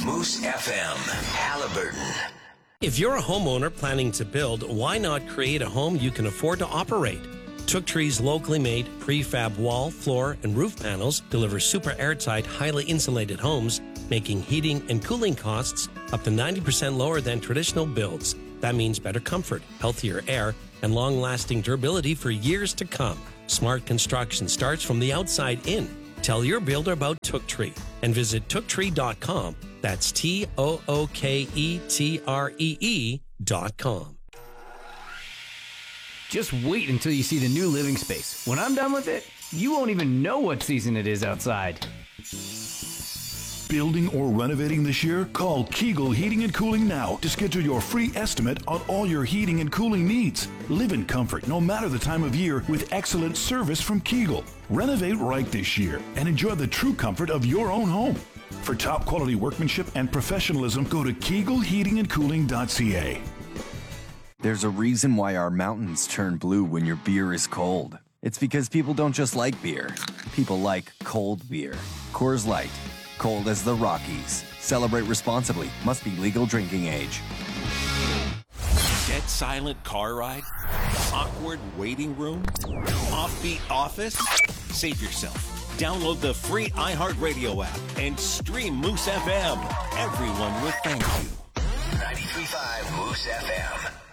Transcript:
Moose FM, Halliburton. If you're a homeowner planning to build, why not create a home you can afford to operate? Took Tree's locally made prefab wall, floor, and roof panels deliver super airtight, highly insulated homes, making heating and cooling costs up to 90% lower than traditional builds. That means better comfort, healthier air, and long-lasting durability for years to come. Smart construction starts from the outside in. Tell your builder about Took Tree and visit tooktree.com. That's TOOKETREE.com. Just wait until you see the new living space. When I'm done with it, you won't even know what season it is outside. Building or renovating this year? Call Kegel Heating and Cooling now to schedule your free estimate on all your heating and cooling needs. Live in comfort no matter the time of year with excellent service from Kegel. Renovate right this year and enjoy the true comfort of your own home. For top quality workmanship and professionalism, go to kegelheatingandcooling.ca. There's a reason why our mountains turn blue when your beer is cold. It's because people don't just like beer. People like cold beer. Coors Light. Cold as the Rockies. Celebrate responsibly. Must be legal drinking age. Dead silent car ride? Awkward waiting room? Offbeat office? Save yourself. Download the free iHeartRadio app and stream Moose FM. Everyone will thank you. 93.5 Moose FM.